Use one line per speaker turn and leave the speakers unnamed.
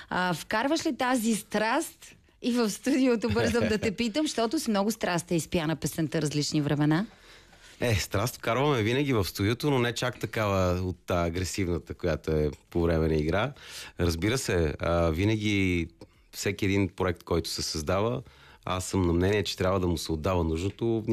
Вкарваш ли тази страст и в студиото, бързам да те питам, защото с много страст е изпяна песента "Различни времена"?
Страст вкарваме винаги в студиото, но не чак такава от агресивната, която е по време на игра. Разбира се, винаги всеки един проект, който се създава, аз съм на мнение, че трябва да му се отдава нужното